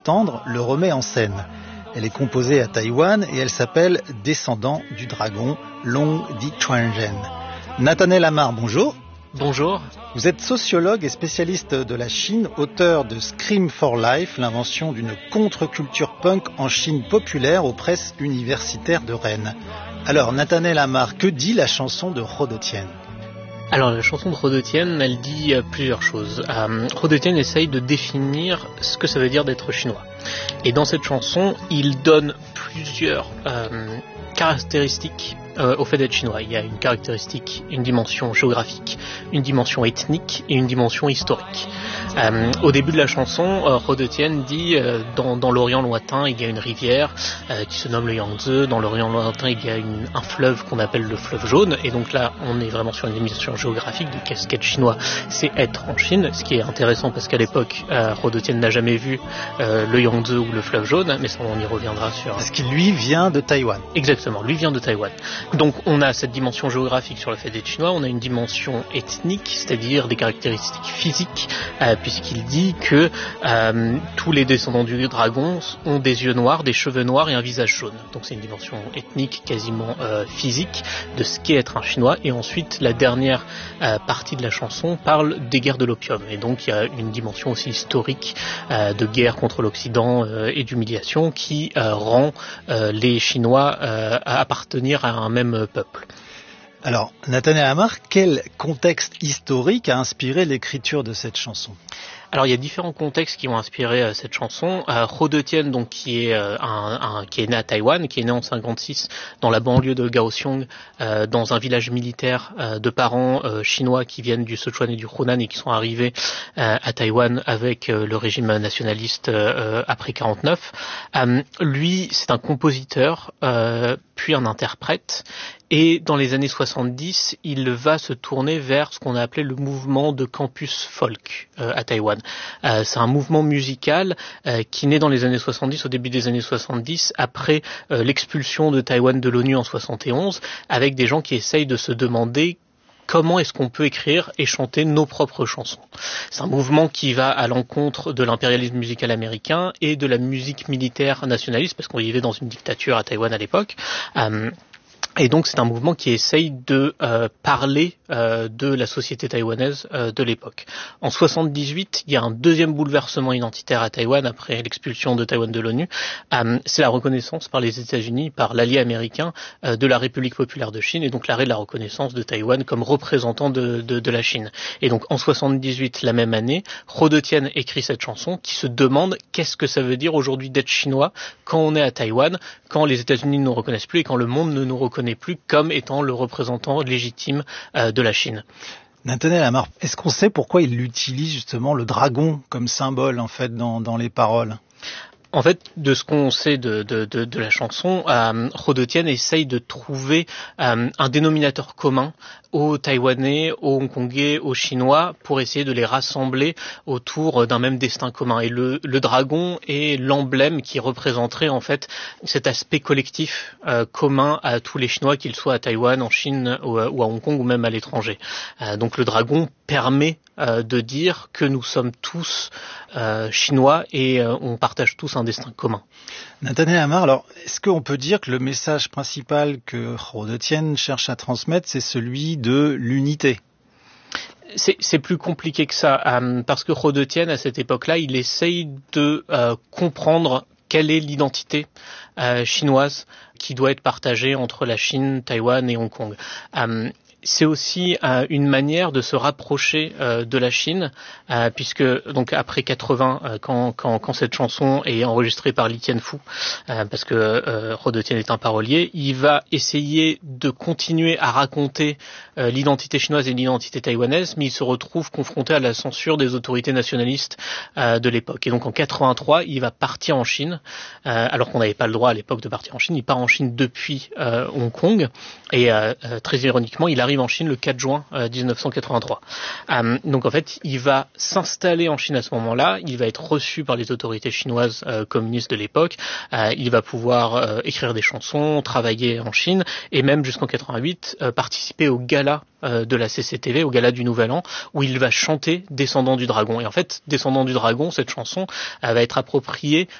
Tendre le remet en scène. Elle est composée à Taïwan et elle s'appelle Descendant du dragon, Long Di Chuanzhen. Nathanaël Amar, bonjour. Bonjour. Vous êtes sociologue et spécialiste de la Chine, auteur de Scream for Life, l'invention d'une contre-culture punk en Chine populaire aux presses universitaires de Rennes. Alors, Nathanaël Amar, que dit la chanson de Rodotien ? Alors la chanson de Rodotien, elle dit plusieurs choses. Rodotien essaye de définir ce que ça veut dire d'être chinois. Et dans cette chanson, il donne plusieurs caractéristiques au fait d'être chinois. Il y a une caractéristique, une dimension géographique, une dimension ethnique et une dimension historique. Au début de la chanson, Rodotien dit dans l'Orient lointain, il y a une rivière qui se nomme le Yangtze. Dans l'Orient lointain, il y a un fleuve qu'on appelle le fleuve jaune. Et donc là, on est vraiment sur une dimension géographique de qu'est-ce qu'être chinois, c'est être en Chine. Ce qui est intéressant parce qu'à l'époque, Rodotien n'a jamais vu le Yangtze ou le fleuve jaune, mais ça, on y reviendra sur... Parce qu'il, lui, vient de Taïwan. Exactement, lui vient de Taïwan. Donc on a cette dimension géographique sur le fait d'être chinois, on a une dimension ethnique, c'est-à-dire des caractéristiques physiques, puisqu'il dit que tous les descendants du dragon ont des yeux noirs, des cheveux noirs et un visage jaune. Donc c'est une dimension ethnique quasiment physique de ce qu'est être un chinois. Et ensuite la dernière partie de la chanson parle des guerres de l'opium. Et donc il y a une dimension aussi historique de guerre contre l'Occident et d'humiliation qui rend les Chinois appartenir à un même peuple. Alors, Nathanaël Amar, quel contexte historique a inspiré l'écriture de cette chanson ? Alors il y a différents contextes qui ont inspiré cette chanson. Rodotien, donc qui est né à Taïwan, qui est né en 56 dans la banlieue de Kaohsiung, dans un village militaire de parents chinois qui viennent du Sichuan et du Hunan et qui sont arrivés à Taïwan avec le régime nationaliste après 49. Lui, c'est un compositeur puis un interprète. Et dans les années 70, il va se tourner vers ce qu'on a appelé le mouvement de campus folk à Taïwan. C'est un mouvement musical qui naît dans les années 70, au début des années 70, après l'expulsion de Taïwan de l'ONU en 71, avec des gens qui essayent de se demander comment est-ce qu'on peut écrire et chanter nos propres chansons. C'est un mouvement qui va à l'encontre de l'impérialisme musical américain et de la musique militaire nationaliste, parce qu'on vivait dans une dictature à Taïwan à l'époque. Et donc c'est un mouvement qui essaye de parler de la société taïwanaise de l'époque. En 78, il y a un deuxième bouleversement identitaire à Taïwan après l'expulsion de Taïwan de l'ONU. C'est la reconnaissance par les États-Unis, par l'allié américain de la République populaire de Chine, et donc l'arrêt de la reconnaissance de Taïwan comme représentant de la Chine. Et donc en 78, la même année, Rodotien écrit cette chanson qui se demande qu'est-ce que ça veut dire aujourd'hui d'être chinois quand on est à Taïwan, quand les États-Unis ne nous reconnaissent plus et quand le monde ne nous reconnaît plus comme étant le représentant légitime de la Chine. Nathanaël Amar, est-ce qu'on sait pourquoi il utilise justement le dragon comme symbole en fait dans les paroles ? En fait, de ce qu'on sait de la chanson, Rodotien essaye de trouver un dénominateur commun aux Taïwanais, aux Hongkongais, aux Chinois, pour essayer de les rassembler autour d'un même destin commun. Et le dragon est l'emblème qui représenterait en fait cet aspect collectif commun à tous les Chinois, qu'ils soient à Taïwan, en Chine ou à Hong Kong ou même à l'étranger. Donc le dragon permet de dire que nous sommes tous chinois et on partage tous un destin commun. Nathanaël Amar, alors est-ce qu'on peut dire que le message principal que Rodotien cherche à transmettre, c'est celui de l'unité ? C'est plus compliqué que ça, parce que Rodotien, à cette époque-là, il essaye de comprendre quelle est l'identité chinoise qui doit être partagée entre la Chine, Taïwan et Hong Kong. C'est aussi une manière de se rapprocher de la Chine, puisque donc après 80, quand cette chanson est enregistrée par Li Tianfu, parce que Rodotien est un parolier, il va essayer de continuer à raconter l'identité chinoise et l'identité taïwanaise, mais il se retrouve confronté à la censure des autorités nationalistes de l'époque. Et donc en 83, il va partir en Chine, alors qu'on n'avait pas le droit à l'époque de partir en Chine. Il part en Chine depuis Hong Kong, et très ironiquement, il arrive arrive en Chine le 4 juin 1983. Donc en fait, il va s'installer en Chine à ce moment-là, il va être reçu par les autorités chinoises communistes de l'époque, il va pouvoir écrire des chansons, travailler en Chine, et même jusqu'en 88, participer au gala de la CCTV, au gala du Nouvel An, où il va chanter Descendant du Dragon. Et en fait, Descendant du Dragon, cette chanson, va être appropriée